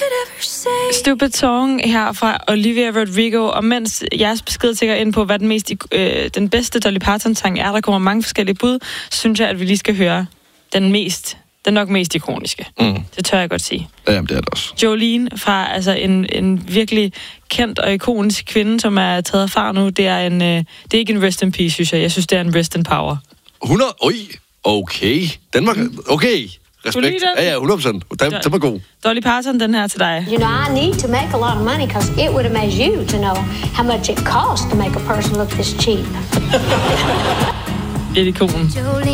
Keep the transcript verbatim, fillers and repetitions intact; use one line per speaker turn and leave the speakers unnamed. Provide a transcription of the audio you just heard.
Stupid Song her fra Olivia Rodrigo, og mens jeres besked tækker ind på, hvad den, mest, øh, den bedste Dolly Parton-sang er, der kommer mange forskellige bud, så synes jeg, at vi lige skal høre den mest, den nok mest ikoniske. Mm. Det tør jeg godt sige.
Ja, jamen, det er det også.
Jolene fra altså en, en virkelig kendt og ikonisk kvinde, som er taget af far nu, det er, en, øh, det er ikke en rest in peace, synes jeg. Jeg synes, det er en rest in power.
hundrede? Oj, okay. Danmark, okay. Respekt. Ja, ja, hundrede procent. Den, den var god.
Dolly Parton, den her til dig.
You know, I need to make a lot of money, because it would amaze you to know how much it costs to make a person look this cheap.
Et ikon.